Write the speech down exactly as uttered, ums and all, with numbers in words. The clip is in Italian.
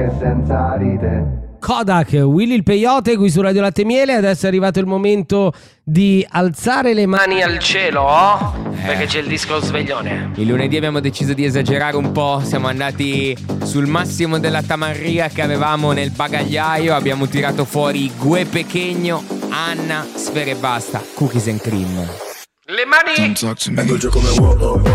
e senza ride. Kodak, Willy il Peyote qui su Radio Latte e Miele. Adesso è arrivato il momento di alzare le mani al cielo, oh? eh. Perché c'è il disco sveglione. Il lunedì abbiamo deciso di esagerare un po'. Siamo andati sul massimo della tamarria che avevamo nel bagagliaio. Abbiamo tirato fuori Gue Pequeño, Anna, Sfere e Basta, Cookies and Cream. Le mani! Vengo giù come wow, oh, oh.